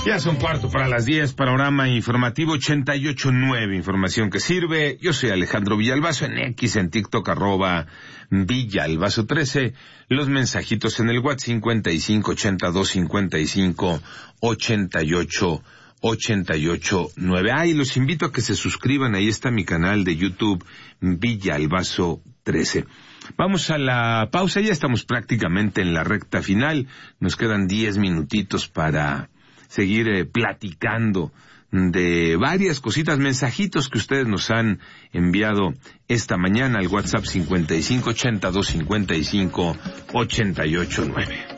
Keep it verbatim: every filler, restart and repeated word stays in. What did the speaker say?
Ya son cuarto para las diez, panorama informativo ochenta y ocho nueve, información que sirve. Yo soy Alejandro Villalbazo, en X, en TikTok, arroba Villalbazo trece. Los mensajitos en el WhatsApp cincuenta y cinco ochenta y dos cincuenta y cinco ochenta y ocho ochenta y ocho nueve. Ah, y los invito a que se suscriban, ahí está mi canal de YouTube, Villalbazo trece. Vamos a la pausa, ya estamos prácticamente en la recta final. Nos quedan diez minutitos para seguir eh, platicando de varias cositas, mensajitos que ustedes nos han enviado esta mañana al WhatsApp cincuenta y cinco ochenta y dos cincuenta y cinco ochenta y ocho nueve.